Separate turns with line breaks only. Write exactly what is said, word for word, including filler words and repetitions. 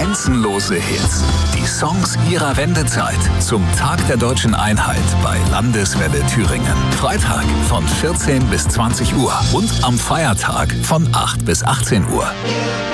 Grenzenlose Hits. Die Songs ihrer Wendezeit. Zum Tag der deutschen Einheit bei Landeswelle Thüringen. Freitag von vierzehn bis zwanzig Uhr und am Feiertag von acht bis achtzehn Uhr.